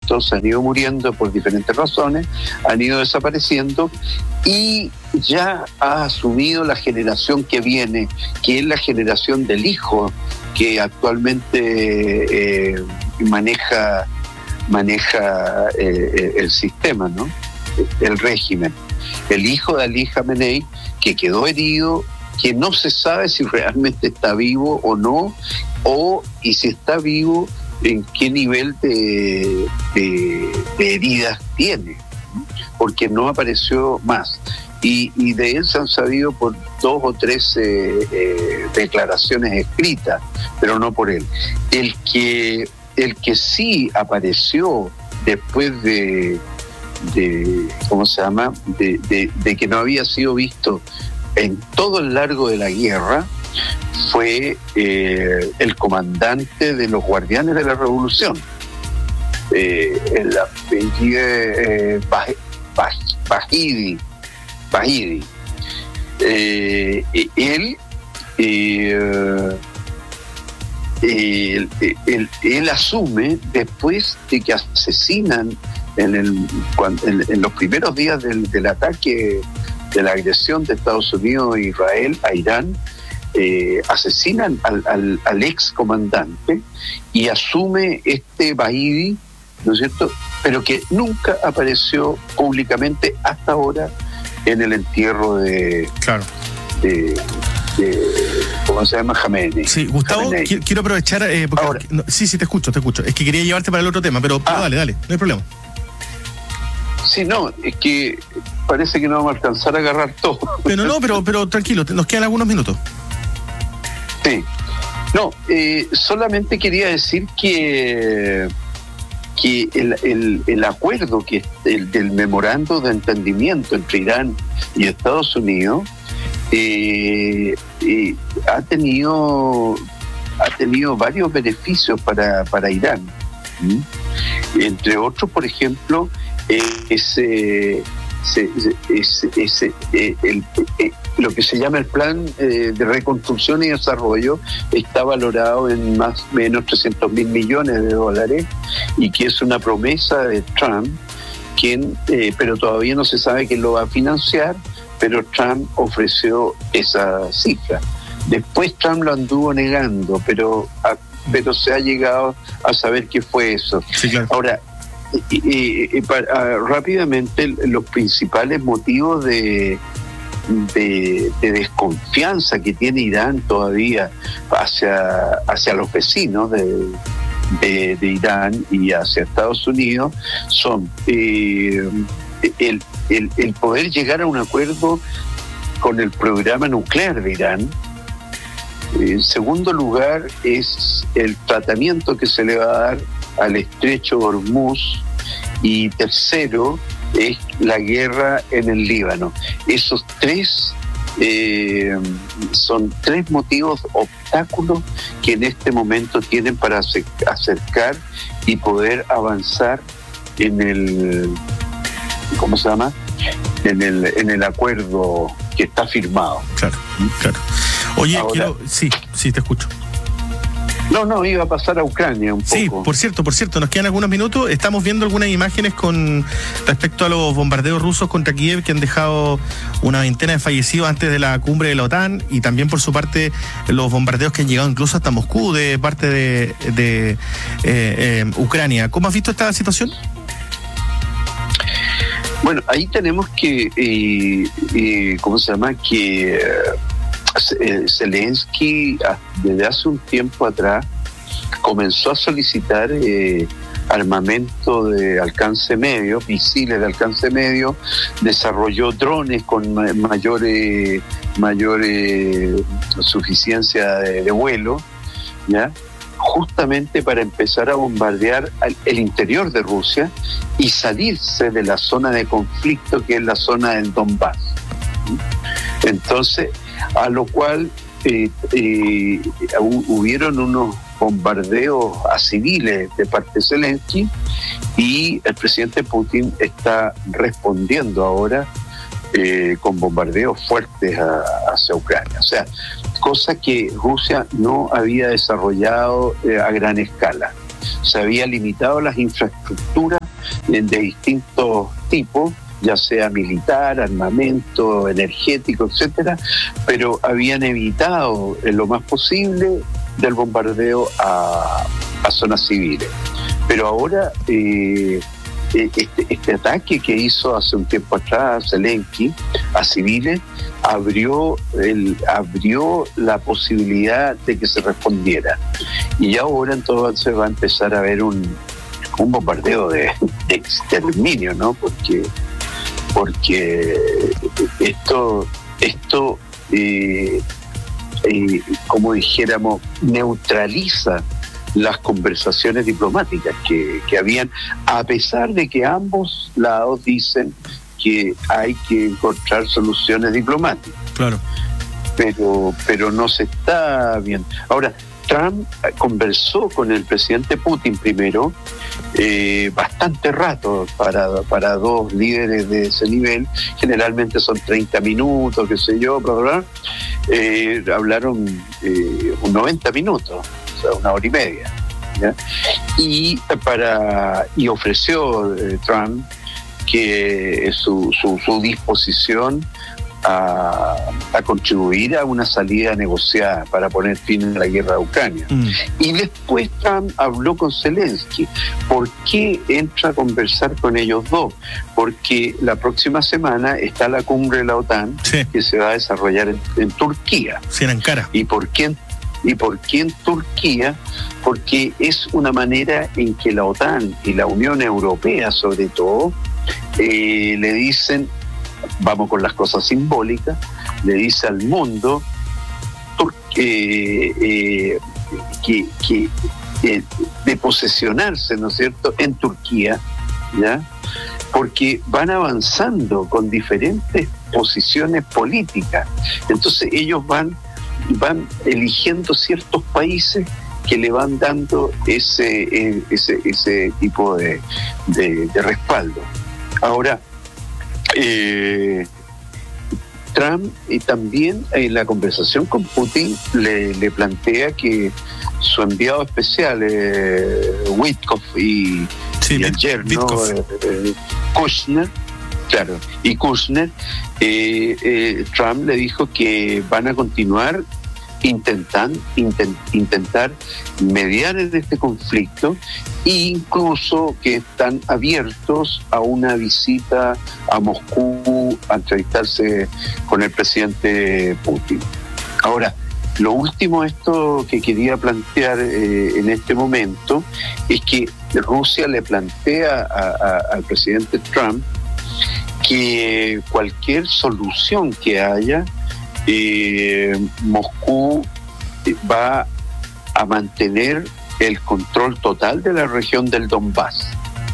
estos han ido muriendo por diferentes razones, han ido desapareciendo, y ya ha asumido la generación que viene, que es la generación del hijo, que actualmente maneja el sistema, ¿no? El régimen. El hijo de Ali Khamenei, que quedó herido, que no se sabe si realmente está vivo o no, y si está vivo, en qué nivel de heridas tiene, porque no apareció más. Y de él se han sabido por 2 o 3 declaraciones escritas, pero no por él. El que sí apareció después de ¿cómo se llama? De que no había sido visto en todo el largo de la guerra, fue el comandante de los Guardianes de la Revolución, el apellido Bahidi. Él asume después de que asesinan en los primeros días del ataque, de la agresión de Estados Unidos e Israel a Irán. Asesinan al ex comandante, y asume este Bahidi, ¿no es cierto?, pero que nunca apareció públicamente hasta ahora en el entierro de ¿cómo se llama? Khamenei. Sí, Gustavo, quiero aprovechar porque ahora, sí, te escucho. Es que quería llevarte para el otro tema, pero dale, no hay problema. Sí, no, es que parece que no vamos a alcanzar a agarrar todo. Pero tranquilo, nos quedan algunos minutos. Sí. No, solamente quería decir que el acuerdo del memorando de entendimiento entre Irán y Estados Unidos ha tenido varios beneficios para Irán. Entre otros, por ejemplo, lo que se llama el plan de reconstrucción y desarrollo está valorado en más o menos $300.000 millones, y que es una promesa de Trump, pero todavía no se sabe quién lo va a financiar, pero Trump ofreció esa cifra. Después Trump lo anduvo negando, pero se ha llegado a saber qué fue eso. Sí, claro. Ahora, rápidamente, los principales motivos de desconfianza que tiene Irán todavía hacia los vecinos de Irán y hacia Estados Unidos son el poder llegar a un acuerdo con el programa nuclear de Irán. En segundo lugar, es el tratamiento que se le va a dar al estrecho de Hormuz, y tercero es la guerra en el Líbano. Esos 3 son 3 motivos, obstáculos que en este momento tienen para acercar y poder avanzar en el, ¿cómo se llama?, en el acuerdo que está firmado. Claro. Oye, ahora, sí, te escucho. No, iba a pasar a Ucrania un poco. Sí, por cierto, nos quedan algunos minutos. Estamos viendo algunas imágenes con respecto a los bombardeos rusos contra Kiev, que han dejado una veintena de fallecidos antes de la cumbre de la OTAN, y también por su parte los bombardeos que han llegado incluso hasta Moscú de parte de Ucrania. ¿Cómo has visto esta situación? Bueno, ahí tenemos que, ¿cómo se llama?, que Zelensky desde hace un tiempo atrás comenzó a solicitar armamento de alcance medio, misiles de alcance medio, desarrolló drones con mayor suficiencia de vuelo, ¿ya?, justamente para empezar a bombardear el interior de Rusia y salirse de la zona de conflicto, que es la zona del Donbass. Entonces, a lo cual hubieron unos bombardeos a civiles de parte de Zelensky, y el presidente Putin está respondiendo ahora con bombardeos fuertes hacia Ucrania. O sea, cosa que Rusia no había desarrollado a gran escala. Se había limitado las infraestructuras de distintos tipos, ya sea militar, armamento, energético, etcétera, pero habían evitado en lo más posible del bombardeo a zonas civiles. Pero ahora este ataque que hizo hace un tiempo atrás Zelensky a civiles abrió la posibilidad de que se respondiera. Y ahora entonces va a empezar a haber un bombardeo de exterminio, ¿no? Porque esto como dijéramos, neutraliza las conversaciones diplomáticas que habían, a pesar de que ambos lados dicen que hay que encontrar soluciones diplomáticas. Claro. Pero no se está bien. Ahora, Trump conversó con el presidente Putin primero, bastante rato para dos líderes de ese nivel, generalmente son 30 minutos, qué sé yo, bla, bla, bla. Hablaron 90 minutos, o sea, 1 hora y media, ¿ya? Y ofreció Trump que su disposición a contribuir a una salida negociada para poner fin a la guerra de Ucrania. Y después Trump habló con Zelensky. ¿Por qué entra a conversar con ellos dos? Porque la próxima semana está la cumbre de la OTAN, sí, que se va a desarrollar en Turquía. Sí, en Ankara. ¿Y por qué en Turquía? Porque es una manera en que la OTAN y la Unión Europea, sobre todo, le dicen, vamos con las cosas simbólicas, le dice al mundo que de posesionarse, ¿no es cierto?, en Turquía, ¿ya? Porque van avanzando con diferentes posiciones políticas. Entonces ellos van eligiendo ciertos países que le van dando ese tipo de respaldo. Ahora, Trump también en la conversación con Putin le plantea que su enviado especial, Witkoff y el yerno Kushner, claro, y Kushner, Trump le dijo que van a continuar intentar mediar en este conflicto, e incluso que están abiertos a una visita a Moscú a entrevistarse con el presidente Putin. Ahora, lo último esto que quería plantear en este momento es que Rusia le plantea al presidente Trump que cualquier solución que haya, Moscú va a mantener el control total de la región del Donbass.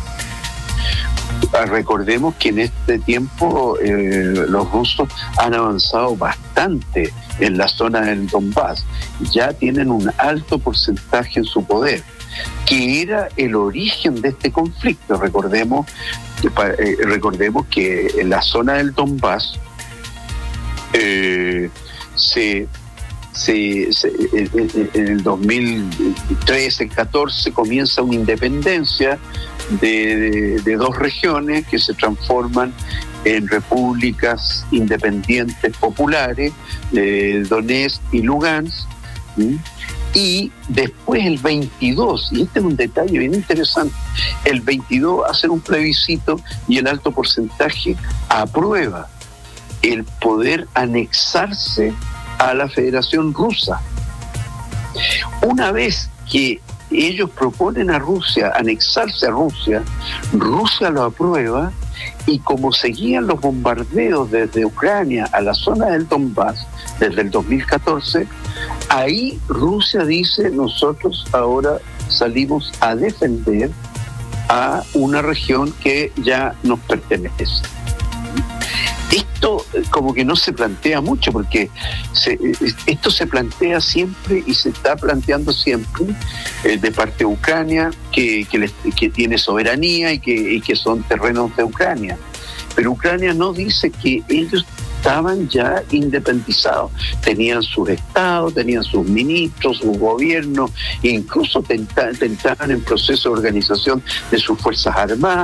Recordemos que en este tiempo los rusos han avanzado bastante en la zona del Donbass, ya tienen un alto porcentaje en su poder, que era el origen de este conflicto. Recordemos que en la zona del Donbass en el 2013-14 comienza una independencia de dos regiones que se transforman en repúblicas independientes populares, Donetsk y Lugansk. Y después el 22, y este es un detalle bien interesante, el 22 hacen un plebiscito y el alto porcentaje aprueba el poder anexarse a la Federación Rusa. Una vez que ellos proponen a Rusia anexarse a Rusia, Rusia lo aprueba, y como seguían los bombardeos desde Ucrania a la zona del Donbass desde el 2014, ahí Rusia dice: nosotros ahora salimos a defender a una región que ya nos pertenece. Esto como que no se plantea mucho, porque esto se plantea siempre y se está planteando siempre de parte de Ucrania, que tiene soberanía y que son terrenos de Ucrania. Pero Ucrania no dice que ellos estaban ya independizados, tenían sus estados, tenían sus ministros, sus gobiernos, e incluso tentaban en proceso de organización de sus fuerzas armadas.